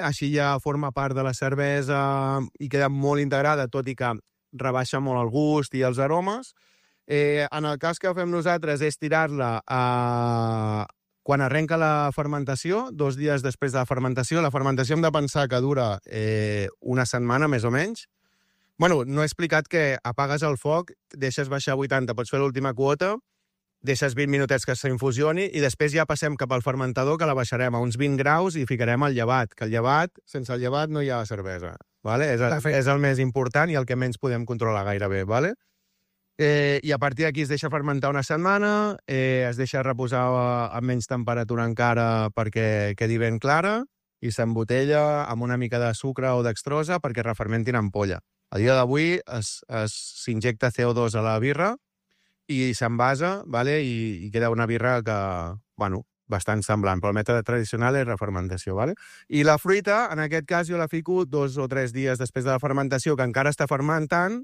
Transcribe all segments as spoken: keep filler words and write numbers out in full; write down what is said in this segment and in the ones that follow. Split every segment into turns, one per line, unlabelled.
així ja forma part de la cervesa i queda molt integrada, tot i que rebaixa molt el gust i els aromes. Eh, en el cas que fem nosaltres és tirar-la a... quan arrenca la fermentació, dos dies després de la fermentació. La fermentació hem de pensar que dura eh, una setmana, més o menys. Bueno, no he explicat que apagues el foc, deixes baixar a vuitanta, pots fer l'última quota, deixes vint minutets que s'infusioni i després ja passem cap al fermentador, que la baixarem a uns vint graus i ficarem el llevat, que el llevat, sense el llevat no hi ha cervesa. Vale? És, el, és el més important i el que menys podem controlar gairebé. Vale? Eh, I a partir d'aquí es deixa fermentar una setmana, eh, es deixa reposar a menys temperatura encara perquè quedi ben clara i s'embotella amb una mica de sucre o dextrosa perquè refermentin ampolla. A dia d'avui s'injecta C O dos a la birra i s'envasa, vale? I, i queda una birra que, bueno, bastant semblant, però el mètode tradicional és refermentació. Vale? I la fruita, en aquest cas, jo la fico dos o tres dies després de la fermentació, que encara està fermentant,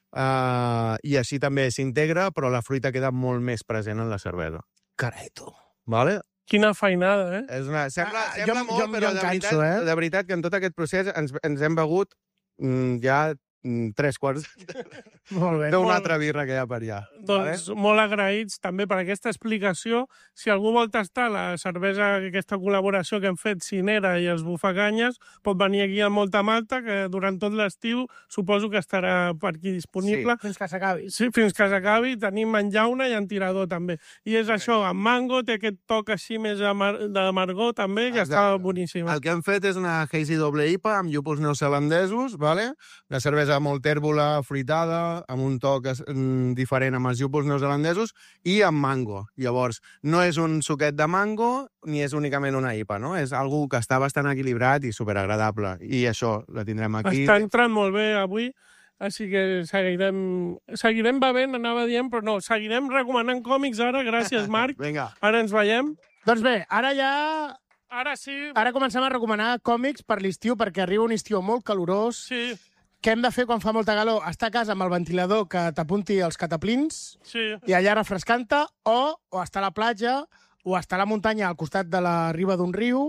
Uh, i així també s'integra, però la fruita queda molt més present en la cervesa.
Carai, tu.
Vale?
Quina feinada, eh?
És una... Sembla,
Ah,
sembla
jo-
molt,
jo-
però
jo em
de,
canso,
veritat,
eh?
de veritat que en tot aquest procés ens, ens hem begut mm, ja mm, tres quarts
Molt bé.
d'una
molt-
altra birra que hi ha per allà.
Doncs molt agraïts també per aquesta explicació. Si algú vol tastar la cervesa, aquesta col·laboració que hem fet, Cinera i els Bufacanyes, pot venir aquí a Molta Malta, que durant tot l'estiu suposo que estarà per aquí disponible.
Fins que s'acabi.
Sí, fins que s'acabi. Tenim en llauna i en tirador, també. I és això, amb mango, té aquest toc així més amar d'amargor, també, que
Exacte.
està boníssima.
El que hem fet és una hazy doble I P A amb llúpols neozelandesos, vale? Una cervesa molt tèrbola, fruitada, amb un toc mm, diferent amb els llúpols neozelandesos i amb mango. Llavors, no és un suquet de mango ni és únicament una I P A, no? És algo que està bastant equilibrat i superagradable. I això, la tindrem aquí.
Està entrant molt bé avui, així que seguirem, seguirem bevent, anava dient, però no, seguirem recomanant còmics ara, gràcies, Marc.
Vinga.
Ara ens veiem.
Doncs bé, ara ja...
Ara sí,
Ara comencem a recomanar còmics per l'estiu, perquè arriba un estiu molt calorós.
sí,
Què hem de fer quan fa molta calor? Estar a casa amb el ventilador que t'apunti els cataplins
sí.
i allà refrescant-te, o, o estar a la platja, o estar a la muntanya al costat de la riba d'un riu,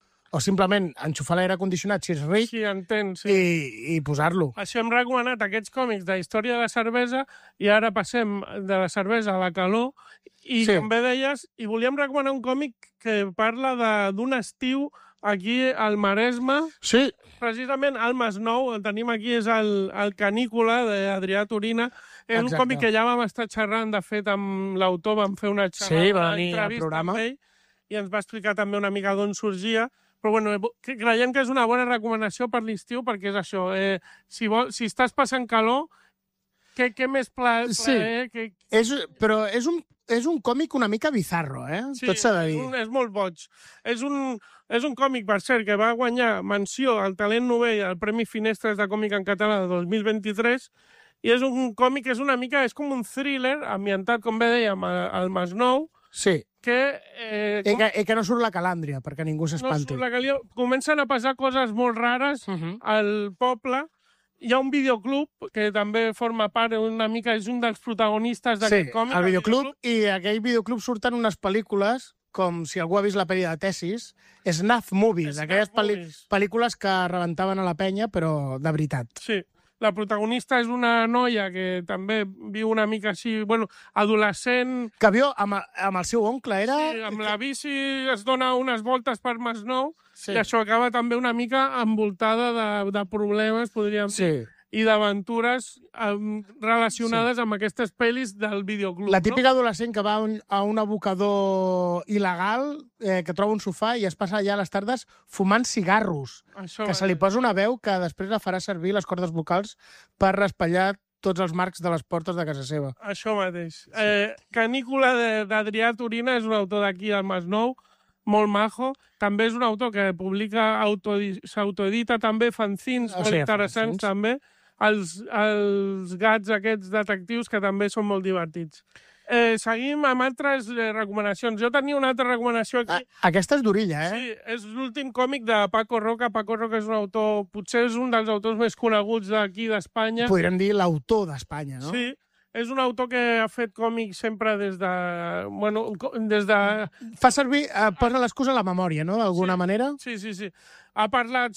o simplement enxufar l'aire condicionat si és ric
Sí, entens, sí.
i, i posar-lo.
Això hem recomanat aquests còmics de història de la cervesa i ara passem de la cervesa a la calor i,
Sí.
com bé deies, i volíem recomanar un còmic que parla de- d'un estiu aquí al Maresme.
Sí,
Precisament al Masnou, el tenim aquí, és el, el Canícula d'Adrià Turina. És un
Exacte.
còmic que ja vam estar xerrant, de fet, amb l'autor, vam fer una xerrada,
Sí, va
una
venir al
entrevista
programa.
amb ell, i ens va explicar també una mica d'on sorgia. Però bueno, que- creiem que és una bona recomanació per l'estiu, perquè és això, eh, si, vol, si estàs passant calor, què, què més pla,
Sí.
plaer? Que,
és, però és un, és un còmic una mica bizarro, eh?
sí,
Tot s'ha de dir.
És, un, és molt boig. És un, és un còmic, per cert, que va guanyar menció al Talent Novell al Premi Finestres de Còmic en Català de dos mil vint-i-tres, i és un còmic que és una mica, és com un thriller ambientat, com bé dèiem, al al Masnou,
Sí,
que... Eh,
i que, i que no surt la calàndria, perquè ningú
no
s'espanti.
surt la calia, comencen a passar coses molt rares
Uh -huh.
al poble. Hi ha un videoclub que també forma part una mica, és un dels protagonistes
Sí,
d'aquest còmic.
el videoclub, i aquell videoclub surten unes pel·lícules, com si algú ha vist la pel·li de Tesis, Snuff Movies,
Snuff
aquelles pel·li
movies.
pel·lícules que rebentaven a la penya, però de veritat.
Sí. La protagonista és una noia que també viu una mica així, bueno, adolescent,
Que viu amb, amb el seu oncle, era...
sí, amb la bici es dona unes voltes per Masnou,
Sí.
i això acaba també una mica envoltada de, de problemes, podríem dir,
Sí.
i d'aventures um, relacionades sí. amb aquestes pel·lis del videoclub.
La típica adolescent que va a un, a un abocador il·legal, eh, que troba un sofà i es passa allà a les tardes fumant cigarros,
No? Això
que se li posa una veu que després la farà servir les cordes vocals per raspallar tots els marcs de les portes de casa seva.
Això mateix. Sí. Eh, Canícula de- d'Adrià Turina és un autor d'aquí al Masnou, molt majo. També és un autor que publica, autoedi- s'autoedita també fanzins
O
molt
sigui,
interessants,
fanzins.
també. Els, els gats aquests detectius que també són molt divertits. Eh, seguim amb altres eh, recomanacions. Jo tenia una altra recomanació aquí.
A, aquesta és d'orilla, eh?
Sí, és l'últim còmic de Paco Roca. Paco Roca és un autor, potser és un dels autors més coneguts d'aquí d'Espanya.
Podríem dir l'autor d'Espanya, no?
Sí, és un autor que ha fet còmics sempre des de... Bueno, des de...
Fa servir, eh, posa l'excusa a la memòria, no?, d'alguna
Sí.
manera.
Sí, sí, sí. Ha parlat